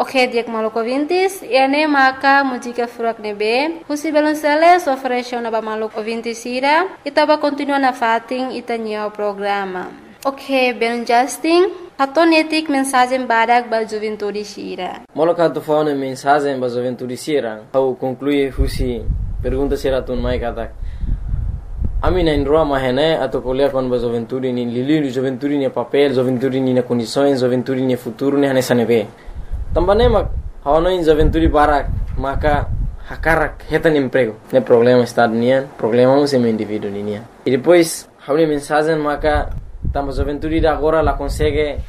Ok, diak maluco vintis, ene maka música furak nebe, husi belonceles oferece na ba maluco vintis ira, itaba continua na fating itanya o programa. Ok, ben Justin, hatonetik mensagem badak ba juventude sira. Maluco tu fauna mensagem ba juventude sira, au conclui husi pergunta sira tun mai katak. Ami na indroa mahene atau kuliah kon ba juventude ni lili juventude ni papel, juventude ni na condições, juventude ni futuro ni hane sanebe. Tambane mak hawano in juventude barak maka hakarak hetan emprego. Ne problema está nian, problema um sem indivíduo nian. E depois hawni mensagem maka tamba juventude da agora la consegue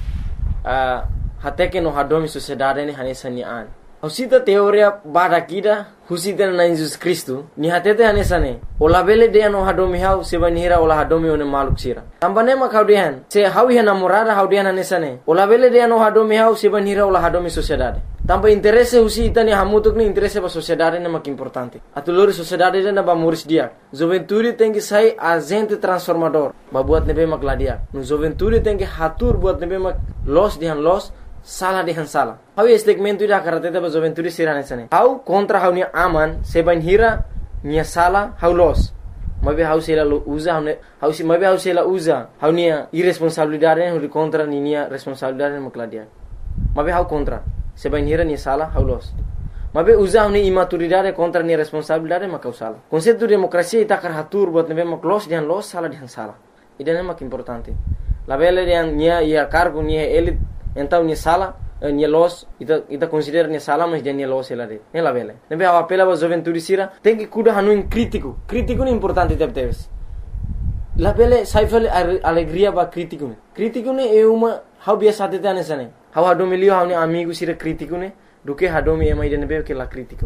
até que no hadomi sociedade ni hane sanian. Husita teoria barakida husita na Jesus Cristo ni hatete hanesane ola bele de no hadomi hau sebanira ola hadomi one maluk sira tambane ma kaudian se hawi hana morada haudian hanesane ola bele de no hadomi hau sebanira ola hadomi sociedade tamba interesse husita ni hamutuk ni interesse ba sociedade na mak importante atulori sociedade na ba muris dia juventude tem que sai agente transformador ba buat nebe mak ladia no juventude tem que hatur buat nebe mak los dihan los salah dihan salah. Hau segmento ida karate ba juventude sirane sane. Hau kontra hau ni aman seban hira nia salah hau los. Mabe hau sela lo usa hau si mabe hau sela usa. Hau nia irresponsabilidade hau kontra ni nia responsabilidade makladia. Mabe hau kontra seban hira nia salah hau los. Mabe usa hau ni imaturidade kontra nia responsabilidade makau salah. Konsepto demokrasia ita karatur buat nebe mak los dihan los salah dihan salah. Ida mak importante. La bele dihan nia ia cargo nia elit então ni sala ni los ita considera ni sala mas dia ni los ela de ela vele nebe a apela ba juventude sira tem que cuidar hanu in crítico ni importante teves la vele saifel alegria ba crítico ni é uma how biasa tete anesane how hadomi lio how ni amigo sira crítico ni duke hadomi e mai de nebe que la crítico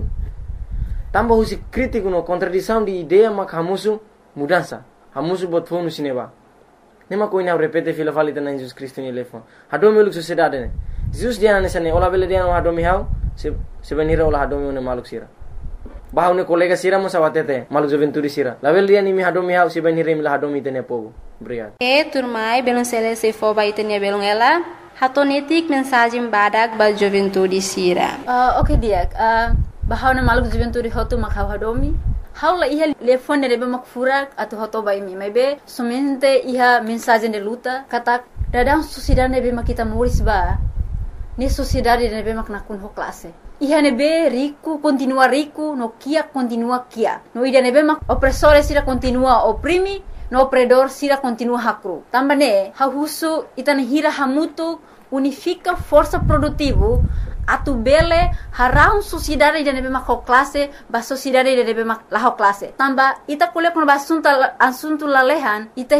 tamba husi crítico no contradição de ideia mak hamusu mudança hamusu bot fonu sineba nema ko ina repete fila falita na Jesus Cristo ni lefon hadomi luk sociedade ne Jesus dia na sane ola bele dia no hadomi hau se benira ola hadomi ne maluk sira bahau ne kolega sira mo sawatete maluk juventude sira la bele dia ni mi hadomi hau se benira mi la hadomi tene pogo obrigado turmai belon sele se fo ba itenia belon ela hatonetik mensagem badak ba juventude sira. Ok diak bahau ne maluk juventude hotu mak hau hadomi Haula iha telefone rebe mak furak atau hoto bai mi maybe somente iha mensagem de luta katak dadang sociedade nebe mak kita muris ba ni sociedade nebe mak nakun ho classe iha nebe rico continua rico no kia continua kia no ida nebe mak opressore sira continua oprimi no opredor sira continua hakru tambane hahusu itana hira hamutu unifica força produtivo atu bele harau sociedade de nebe mak classe ba sociedade de nebe mak la classe tamba ita kuliah kono asunto lalehan ita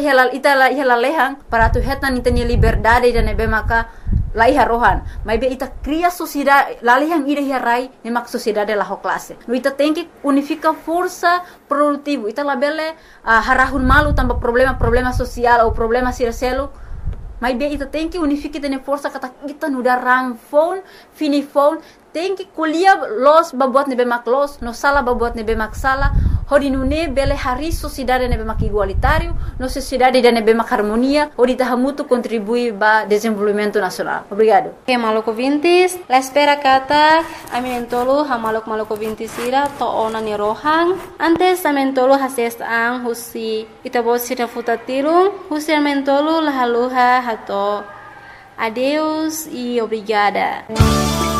la lehan para tu hetan ita ni liberdade de nebe maka la iha rohan mai be ita cria sociedade lalehan ida hirai ne mak sociedade la classe no ita tem que unifica força produtivo ita la bele harahun malu tamba problema social ou problema siraselo mas bem, ita tem que unificar tene força kata kita nuda rang phone, fini phone, tem que kuliah los babuat nebe mak los, no sala babuat nebe mak sala, hodi nune bele hari sociedade nebe mak igualitário, no sociedade de nebe mak harmonia, hodi tahamutu contribui ba desenvolvimento nacional. Obrigado. Okay, maluco vintis, la espera kata, aminentolo ha maluco vintis ira to ona ni rohang, antes amentolo hases ang husi itabot sira futatirung, husi amentolo lahaluha hato. Adeus e obrigada.